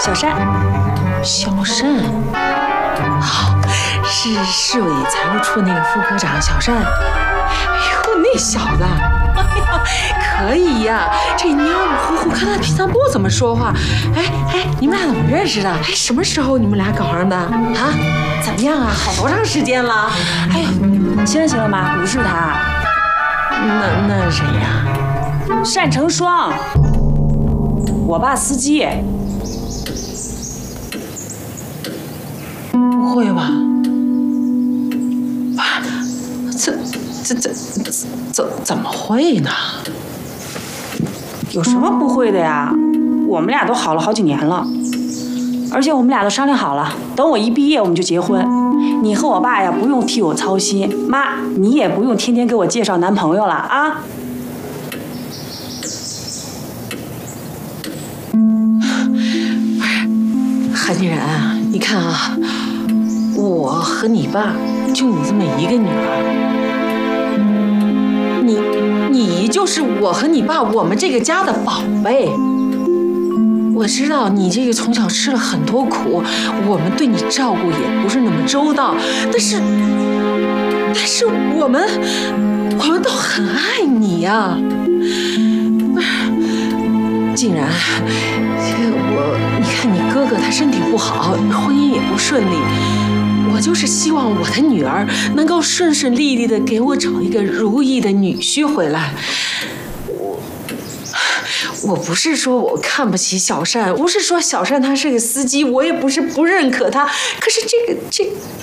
小善。 小善，好，是市委财务处那个副科长小善。哎呦，那小子，哎呀，可以呀，这黏糊糊，看他平常不怎么说话。哎，你们俩怎么认识的？哎，什么时候你们俩搞上的？啊？怎么样啊？好多长时间了？ 哎呦，行了妈，不是他。 那谁呀？ 单成双，我爸司机。 不会吧？怎么会呢？ 有什么不会的呀？我们俩都好了好几年了，而且我们俩都商量好了，等我一毕业我们就结婚。你和我爸呀不用替我操心，妈你也不用天天给我介绍男朋友了啊。 韩竟然，你看啊，我和你爸就你这么一个女儿，你就是我和你爸我们这个家的宝贝。我知道你这个从小吃了很多苦，我们对你照顾也不是那么周到，但是我们都很爱你呀。竟然，你看你哥哥他身体不好，婚姻也不顺利，我就是希望我的女儿能够顺顺利利的给我找一个如意的女婿回来。我不是说我看不起小善，不是说小善他是个司机，我也不是不认可他，可是这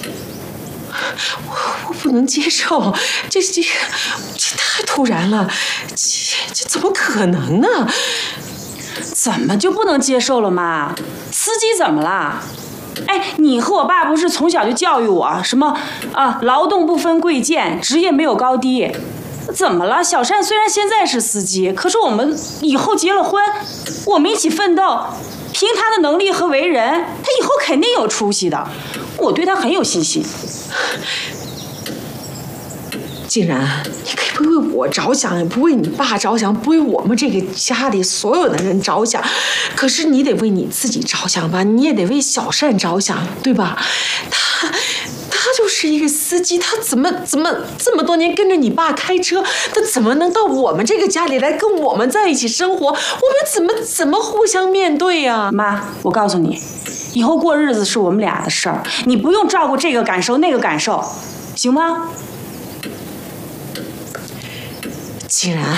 我不能接受，这太突然了，这怎么可能呢？ 怎么就不能接受了妈？司机怎么了？哎，你和我爸不是从小就教育我什么劳动不分贵贱，职业没有高低。怎么了？小善虽然现在是司机，可是我们以后结了婚，我们一起奋斗，凭他的能力和为人，他以后肯定有出息的。我对他很有信心。 竟然，你可以不为我着想，也不为你爸着想，不为我们这个家里所有的人着想，可是你得为你自己着想吧，你也得为小善着想，对吧？他就是一个司机，他怎么这么多年跟着你爸开车，他怎么能到我们这个家里来跟我们在一起生活？我们怎么互相面对呀？ 妈，我告诉你，以后过日子是我们俩的事儿，你不用照顾这个感受那个感受，行吗？ 竟然，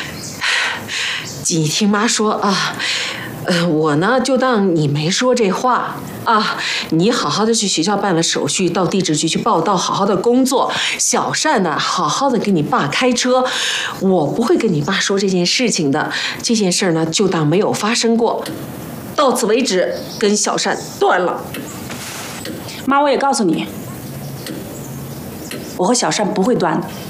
你听妈说啊，我呢就当你没说这话啊，你好好的去学校办了手续，到地质局去报到，好好的工作。小善呢，好好的给你爸开车，我不会跟你爸说这件事情的，这件事呢就当没有发生过，到此为止，跟小善断了。 妈，我也告诉你，我和小善不会断的。